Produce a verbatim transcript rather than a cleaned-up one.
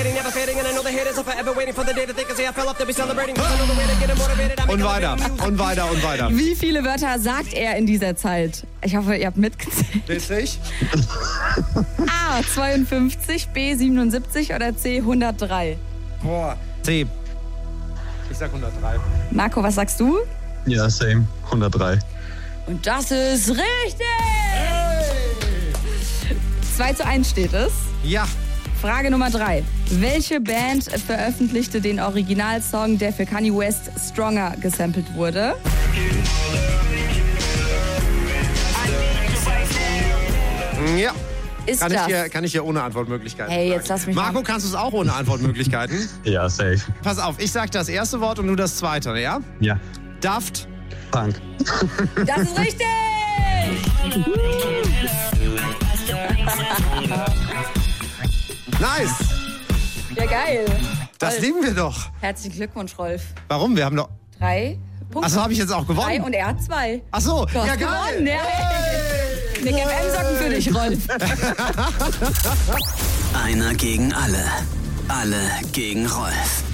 Und weiter, und weiter, und weiter. Wie viele Wörter sagt er in dieser Zeit? Ich hoffe, ihr habt mitgezählt. Witzig. A, zweiundfünfzig, B, siebenundsiebzig oder C, hundertdrei? Boah. C. Ich sag hundertdrei. Marco, was sagst du? Ja, same. hundertdrei. Und das ist richtig! Hey! zwei zu eins steht es. Ja. Frage Nummer drei. Welche Band veröffentlichte den Originalsong, der für Kanye West Stronger gesampelt wurde? Ja. Ist Kann ich, das? hier, kann ich hier ohne Antwortmöglichkeiten Hey, sagen. jetzt lass mich Marco, mal. kannst du es auch ohne Antwortmöglichkeiten? Ja, safe. Pass auf, ich sag das erste Wort und du das zweite, ja? Ja. Daft. Punk. Das ist richtig! Nice. Ja, geil. Das Toll. lieben wir doch. Herzlichen Glückwunsch, Rolf. Warum? Wir haben doch... Drei Punkte. Achso, habe ich jetzt auch Drei gewonnen? und er hat zwei. Ach so, Du hast ja geil. gewonnen. Ja. Nick F M-Socken für dich, Rolf. Einer gegen alle. Alle gegen Rolf.